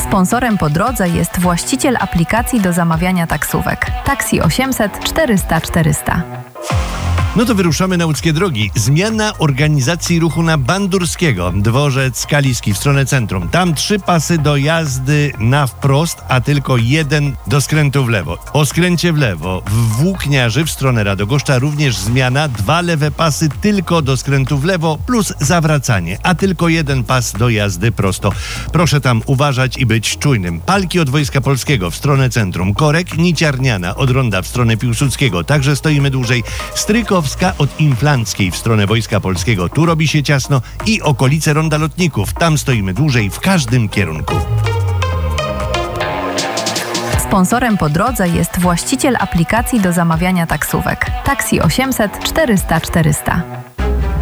Sponsorem po drodze jest właściciel aplikacji do zamawiania taksówek. Taxi 800 400 400. No to wyruszamy na łódzkie drogi. Zmiana organizacji ruchu na Bandurskiego. Dworzec Kaliski w stronę centrum. Tam 3 pasy do jazdy na wprost, a tylko 1 do skrętu w lewo. O skręcie w lewo w Włókniarzy w stronę Radogoszcza również zmiana. 2 lewe pasy tylko do skrętu w lewo plus zawracanie, a tylko 1 pas do jazdy prosto. Proszę tam uważać i być czujnym. Palki od Wojska Polskiego w stronę centrum. Korek Niciarniana od Ronda w stronę Piłsudskiego. Także stoimy dłużej. Strykowska od Inflanckiej w stronę Wojska Polskiego. Tu robi się ciasno i okolice Ronda Lotników. Tam stoimy dłużej w każdym kierunku. Sponsorem po drodze jest właściciel aplikacji do zamawiania taksówek. Taxi 800 400 400.